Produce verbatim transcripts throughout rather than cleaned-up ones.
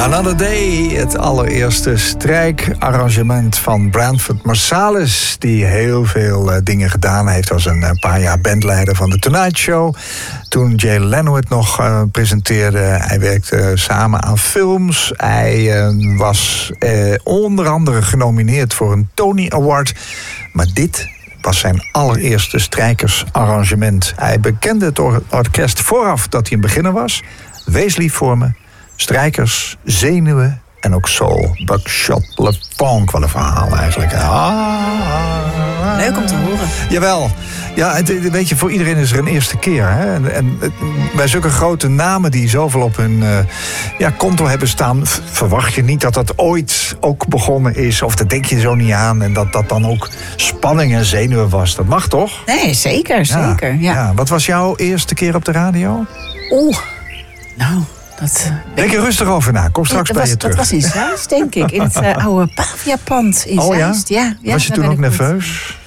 Another Day, het allereerste strijkarrangement van Branford Marsalis, die heel veel uh, dingen gedaan heeft. Was een uh, paar jaar bandleider van The Tonight Show. Toen Jay Leno het nog uh, presenteerde. Hij werkte uh, samen aan films. Hij uh, was uh, onder andere genomineerd voor een Tony Award. Maar dit was zijn allereerste strijkersarrangement. Hij bekende het or- orkest vooraf dat hij een beginner was. Wees lief voor me. Strijkers, zenuwen en ook soul. Buckshot LePonk, wat een verhaal eigenlijk. Ah. Leuk om te horen. Jawel. Ja, het, weet je, voor iedereen is er een eerste keer. Hè? En, en bij zulke grote namen die zoveel op hun uh, ja, konto hebben staan, verwacht je niet dat dat ooit ook begonnen is. Of dat denk je zo niet aan. En dat dat dan ook spanning en zenuwen was. Dat mag toch? Nee, zeker, ja, zeker. Ja. Ja. Wat was jouw eerste keer op de radio? Oeh, nou... Dat, uh, Denk er rustig over na. Kom straks dat bij was, je terug. Dat was in Zeist, denk ik. In het uh, oude Pavia-pand in oh, Zeist. Ja? Ja, ja, was je toen ook nerveus?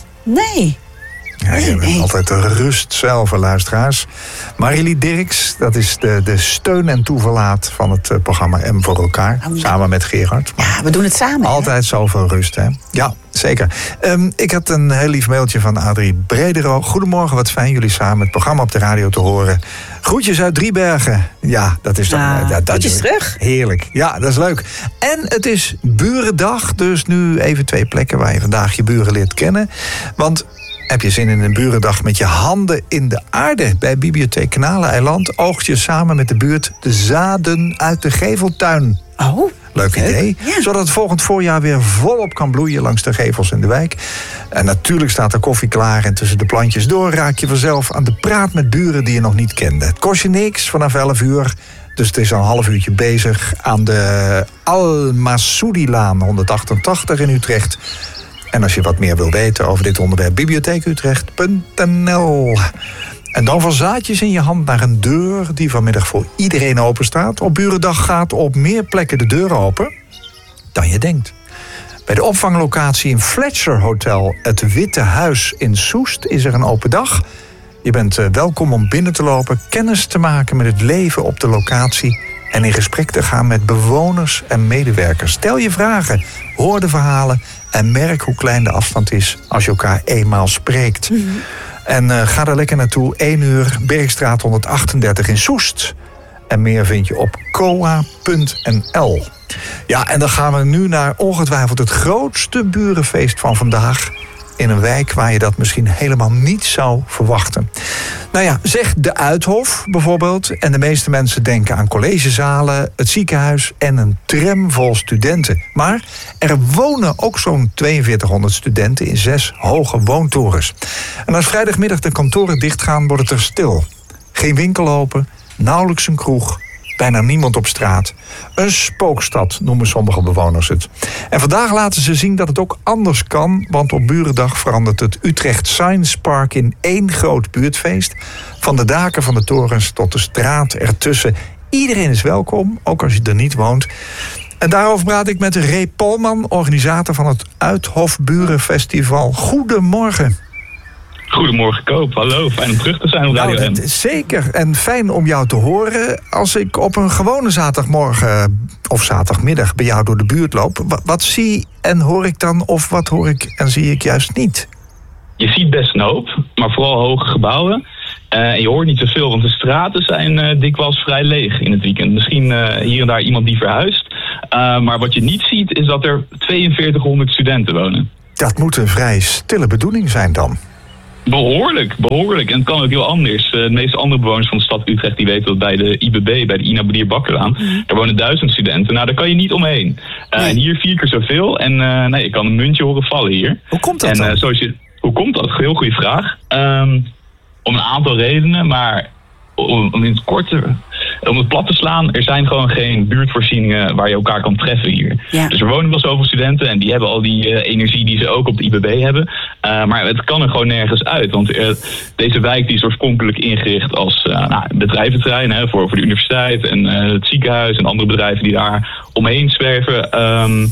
Nee. Ja, je nee, bent nee. altijd de rust zelf, luisteraars. Marilie Dirks, dat is de, de steun en toeverlaat van het uh, programma M voor elkaar. Oh, samen met Gerard. Ja, we doen het samen. Altijd hè? Zoveel rust, hè? Ja, zeker. Um, ik had een heel lief mailtje van Adrie Bredero. Goedemorgen, wat fijn jullie samen het programma op de radio te horen. Groetjes uit Driebergen. Ja, dat is toch... Ah, uh, dat, dat groetjes terug. Heerlijk. Ja, dat is leuk. En het is Burendag, dus nu even twee plekken waar je vandaag je buren leert kennen. Want... heb je zin in een burendag met je handen in de aarde? Bij Bibliotheek Kanaleneiland oogt je samen met de buurt de zaden uit de geveltuin. Oh, leuk idee. Ja. Zodat het volgend voorjaar weer volop kan bloeien langs de gevels in de wijk. En natuurlijk staat er koffie klaar. En tussen de plantjes door raak je vanzelf aan de praat met buren die je nog niet kende. Het kost je niks vanaf elf uur. Dus het is al een half uurtje bezig aan de Al-Masoudilaan honderdachtentachtig in Utrecht. En als je wat meer wil weten over dit onderwerp, bibliotheek utrecht punt n l. En dan van zaadjes in je hand naar een deur die vanmiddag voor iedereen open staat. Op Burendag gaat op meer plekken de deur open dan je denkt. Bij de opvanglocatie in Fletcher Hotel, het Witte Huis in Soest, is er een open dag. Je bent welkom om binnen te lopen, kennis te maken met het leven op de locatie en in gesprek te gaan met bewoners en medewerkers. Stel je vragen, hoor de verhalen en merk hoe klein de afstand is als je elkaar eenmaal spreekt. Mm-hmm. En uh, ga er lekker naartoe, één uur, Bergstraat honderdachtendertig in Soest. En meer vind je op c o a punt n l. Ja, en dan gaan we nu naar ongetwijfeld het grootste burenfeest van vandaag. In een wijk waar je dat misschien helemaal niet zou verwachten. Nou ja, zeg de Uithof bijvoorbeeld. En de meeste mensen denken aan collegezalen, het ziekenhuis en een tram vol studenten. Maar er wonen ook zo'n tweeënveertighonderd studenten in zes hoge woontorens. En als vrijdagmiddag de kantoren dichtgaan, wordt het er stil. Geen winkel open, nauwelijks een kroeg. Bijna niemand op straat. Een spookstad noemen sommige bewoners het. En vandaag laten ze zien dat het ook anders kan. Want op Burendag verandert het Utrecht Science Park in één groot buurtfeest. Van de daken van de torens tot de straat ertussen. Iedereen is welkom, ook als je er niet woont. En daarover praat ik met Ray Polman, organisator van het Uithof Burenfestival. Goedemorgen. Goedemorgen Koop, hallo, fijn om terug te zijn op Radio nou, M. Zeker, en fijn om jou te horen. Als ik op een gewone zaterdagmorgen of zaterdagmiddag bij jou door de buurt loop, wat, wat zie en hoor ik dan, of wat hoor ik en zie ik juist niet? Je ziet best een hoop, maar vooral hoge gebouwen. Uh, en je hoort niet zoveel, want de straten zijn uh, dikwijls vrij leeg in het weekend. Misschien uh, hier en daar iemand die verhuist. Uh, maar wat je niet ziet, is dat er tweeënveertighonderd studenten wonen. Dat moet een vrij stille bedoeling zijn dan. Behoorlijk, behoorlijk. En het kan ook heel anders. Uh, de meeste andere bewoners van de stad Utrecht die weten dat bij de I B B, bij de Ina Benier Bakkerlaan, mm. daar wonen duizend studenten. Nou, daar kan je niet omheen. Uh, nee. En hier vier keer zoveel. En uh, nee, je kan een muntje horen vallen hier. Hoe komt dat en, dan? Uh, zoals je, hoe komt dat? Heel goede vraag. Um, om een aantal redenen, maar om, om in het korte, om het plat te slaan, er zijn gewoon geen buurtvoorzieningen waar je elkaar kan treffen hier. Ja. Dus er wonen wel zoveel studenten en die hebben al die uh, energie die ze ook op de I B B hebben. Uh, maar het kan er gewoon nergens uit. Want uh, deze wijk die is oorspronkelijk ingericht als uh, nou, bedrijventerrein hè, voor, voor de universiteit en uh, het ziekenhuis en andere bedrijven die daar omheen zwerven. Um,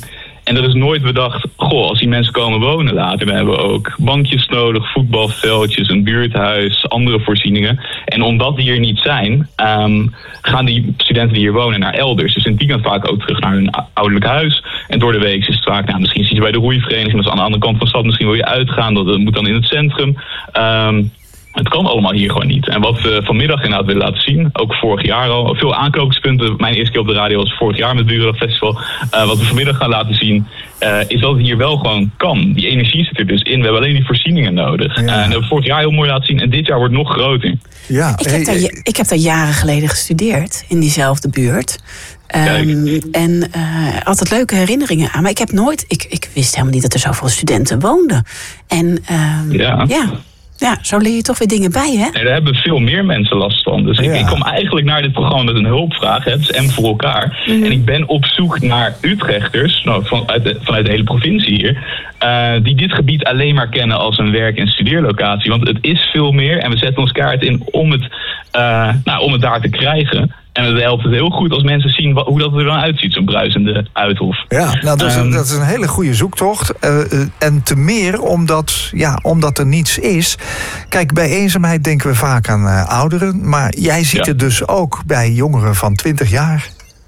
En er is nooit bedacht, goh, als die mensen komen wonen later, dan hebben we ook bankjes nodig, voetbalveldjes, een buurthuis, andere voorzieningen. En omdat die er niet zijn, um, gaan die studenten die hier wonen naar elders. Dus in het weekend vaak ook terug naar hun ouderlijk huis. En door de week is het vaak, nou, misschien zit je bij de roeivereniging, dat is aan de andere kant van de stad, misschien wil je uitgaan, dat moet dan in het centrum. Um, Het kan allemaal hier gewoon niet. En wat we vanmiddag inderdaad willen laten zien, ook vorig jaar al, veel aanknopingspunten. Mijn eerste keer op de radio was vorig jaar met het Burendagfestival. Uh, wat we vanmiddag gaan laten zien, uh, is dat het hier wel gewoon kan. Die energie zit er dus in. We hebben alleen die voorzieningen nodig. Ja. Uh, en dat hebben we vorig jaar heel mooi laten zien. En dit jaar wordt nog groter. Ja, ik, heb daar, ik heb daar jaren geleden gestudeerd, in diezelfde buurt. Um, en uh, altijd leuke herinneringen aan. Maar ik heb nooit, ik, ik wist helemaal niet dat er zoveel studenten woonden. En um, ja... ja. Ja, zo leer je toch weer dingen bij, hè? Nee, daar hebben veel meer mensen last van. Dus ja. ik, ik kom eigenlijk naar dit programma met een hulpvraag. Hè, het is M voor elkaar. Mm. En ik ben op zoek naar Utrechters, nou, vanuit, de, vanuit de hele provincie hier, Uh, die dit gebied alleen maar kennen als een werk- en studeerlocatie. Want het is veel meer en we zetten ons kaart in om het, uh, nou, om het daar te krijgen. En het helpt het heel goed als mensen zien wat, hoe dat er dan uitziet, zo'n bruisende Uithof. Ja, nou, dat, is, um, dat is een hele goede zoektocht. Uh, uh, en te meer omdat, ja, omdat er niets is. Kijk, bij eenzaamheid denken we vaak aan uh, ouderen. Maar jij ziet ja. het dus ook bij jongeren van twintig jaar.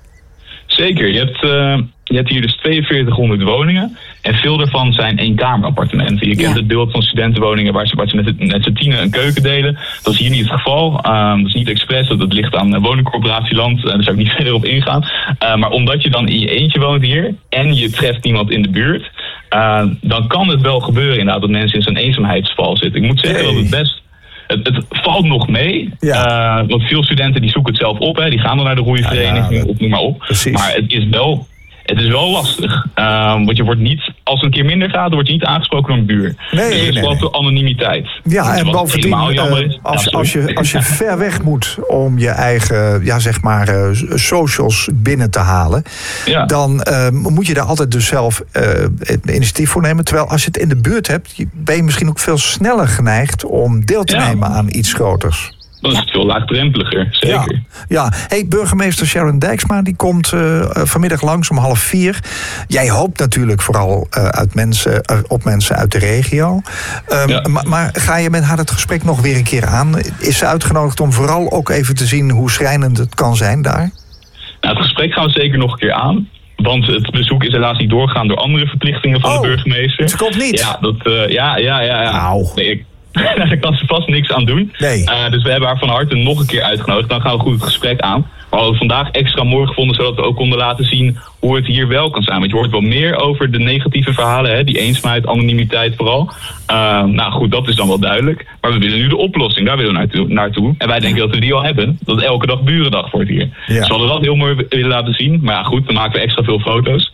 Zeker. Je hebt, uh, je hebt hier dus tweeënveertighonderd woningen. En veel daarvan zijn eenkamerappartementen. Je kent ja. het beeld van studentenwoningen waar ze, waar ze met, met z'n tienen een keuken delen. Dat is hier niet het geval. Um, dat is niet expres. Dat, dat ligt aan woningcorporatieland. Uh, daar zou ik niet verder op ingaan. Uh, maar omdat je dan in je eentje woont hier en je treft niemand in de buurt, Uh, dan kan het wel gebeuren inderdaad dat mensen in zo'n eenzaamheidsval zitten. Ik moet zeggen hey. dat het best... Het, het valt nog mee, ja. uh, want veel studenten die zoeken het zelf op. Hè. Die gaan dan naar de roeivereniging, ja, ja, of noem maar op. Precies. Maar het is wel... Het is wel lastig, uh, want je wordt niet, als het een keer minder gaat, dan word je niet aangesproken door een buur. Nee, dus er is nee, wel nee. veel anonimiteit. Ja, en bovendien, uh, als, ja, als, je, als je ver weg moet om je eigen, ja, zeg maar, uh, socials binnen te halen, ja. dan uh, moet je daar altijd dus zelf uh, initiatief voor nemen. Terwijl als je het in de buurt hebt, ben je misschien ook veel sneller geneigd om deel te ja. nemen aan iets groters. Dan is het veel laagdrempeliger, zeker. Ja, ja. Hey, burgemeester Sharon Dijksma die komt uh, vanmiddag langs om half vier. Jij hoopt natuurlijk vooral uh, uit mensen, uh, op mensen uit de regio. Um, ja. maar, maar ga je met haar het gesprek nog weer een keer aan? Is ze uitgenodigd om vooral ook even te zien hoe schrijnend het kan zijn daar? Nou, het gesprek gaan we zeker nog een keer aan. Want het bezoek is helaas niet doorgegaan door andere verplichtingen van oh, de burgemeester. Het komt niet? Ja, dat, uh, ja, ja, ja. ja. Nou. Nee, ik, daar kan ze vast niks aan doen. Nee. Uh, dus we hebben haar van harte nog een keer uitgenodigd. Dan gaan we goed het gesprek aan. Maar we hadden vandaag extra mooi gevonden, zodat we ook konden laten zien hoe het hier wel kan zijn. Want je hoort wel meer over de negatieve verhalen, hè? Die eenzaamheid, anonimiteit vooral. Uh, nou goed, dat is dan wel duidelijk. Maar we willen nu de oplossing, daar willen we naartoe. naartoe. En wij denken dat we die al hebben. Dat het elke dag Burendag wordt hier. Ja. Dus we hadden dat heel mooi willen laten zien. Maar ja goed, dan maken we extra veel foto's.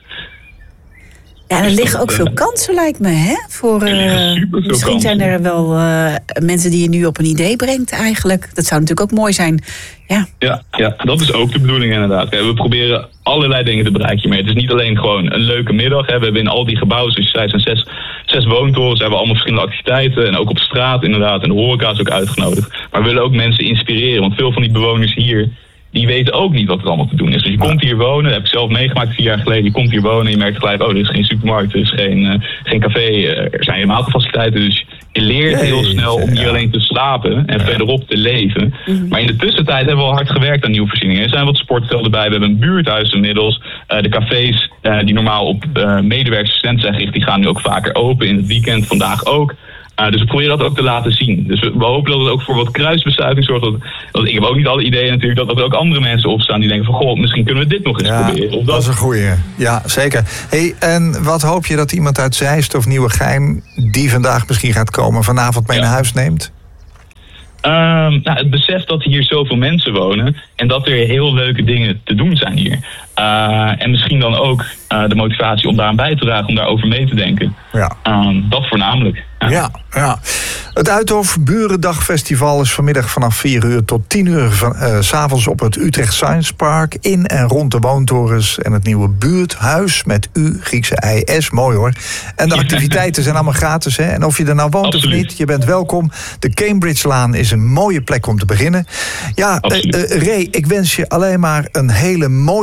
Ja, er liggen ook veel kansen, lijkt me, hè? Voor, uh, misschien kansen. Zijn er wel uh, mensen die je nu op een idee brengt, eigenlijk. Dat zou natuurlijk ook mooi zijn. Ja, ja, ja dat is ook de bedoeling, inderdaad. We proberen allerlei dingen te bereiken mee. Het is niet alleen gewoon een leuke middag. Hè. We hebben in al die gebouwen, zoals je zei, zijn zes, zes woontorens. We hebben allemaal verschillende activiteiten. En ook op straat, inderdaad. En de horeca is ook uitgenodigd. Maar we willen ook mensen inspireren. Want veel van die bewoners hier, die weten ook niet wat er allemaal te doen is. Dus je komt hier wonen, dat heb ik zelf meegemaakt vier jaar geleden. Je komt hier wonen en je merkt gelijk, oh, er is geen supermarkt, er is geen, uh, geen café. Uh, er zijn helemaal geen faciliteiten. Dus je leert heel snel om hier alleen te slapen en ja. verderop te leven. Mm-hmm. Maar in de tussentijd hebben we al hard gewerkt aan nieuwe voorzieningen. Er zijn wat sportvelden bij, we hebben een buurthuis inmiddels. Uh, de cafés uh, die normaal op uh, medewerkers en studenten zijn gericht, die gaan nu ook vaker open. In het weekend, vandaag ook. Uh, dus we proberen dat ook te laten zien. Dus we, we hopen dat het ook voor wat kruisbestuiving zorgt. Dat, dat, ik heb ook niet alle ideeën natuurlijk, dat, dat er ook andere mensen opstaan die denken van, goh, misschien kunnen we dit nog eens ja, proberen. Of dat. dat is een goeie. Ja, zeker. Hey, en wat hoop je dat iemand uit Zeist of Nieuwegein, die vandaag misschien gaat komen, vanavond mee ja. naar huis neemt? Uh, nou, het besef dat hier zoveel mensen wonen en dat er heel leuke dingen te doen zijn hier. Uh, en misschien dan ook uh, de motivatie om daaraan bij te dragen, om daarover mee te denken. Ja. Uh, dat voornamelijk. Ja. Ja, ja. Het Uithof Burendagfestival is vanmiddag vanaf vier uur tot tien uur van, uh, 's avonds op het Utrecht Science Park, in en rond de woontorens en het nieuwe buurthuis met U, Griekse I S. Mooi hoor. En de activiteiten zijn allemaal gratis, hè? En of je er nou woont Absoluut. of niet, je bent welkom. De Cambridge-laan is een mooie plek om te beginnen. Ja, uh, uh, Ray, ik wens je alleen maar een hele mooie middag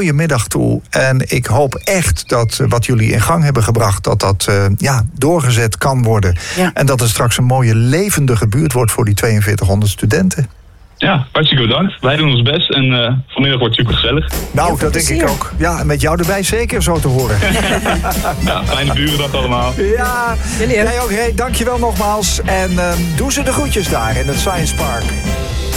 dag toe. En ik hoop echt dat uh, wat jullie in gang hebben gebracht... dat dat uh, ja, doorgezet kan worden. Ja. En dat het straks een mooie levendige buurt wordt... voor die tweeënveertighonderd studenten. Ja, hartstikke bedankt. Wij doen ons best en uh, vanmiddag wordt het super gezellig. Nou, dat denk ik ook. Ja, en met jou erbij zeker zo te horen. Ja, fijne burendag allemaal. Ja, jij ook. Hey, dankjewel nogmaals. En uh, doe ze de groetjes daar in het Science Park.